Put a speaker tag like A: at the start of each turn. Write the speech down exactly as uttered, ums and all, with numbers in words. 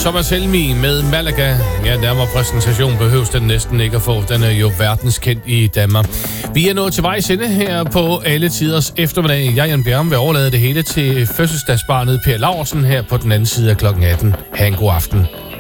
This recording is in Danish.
A: Thomas Helmig med Malaga. Ja, nærmere præsentation behøves den næsten ikke at få. Den er jo verdenskendt i Danmark. Vi er nået til vejs ende her på Alle Tiders Eftermiddag. Jeg, Jan Bjerre, vil overlade det hele til fødselsdagsbarnet Per Laursen her på den anden side af klokken atten. Ha' en god aften.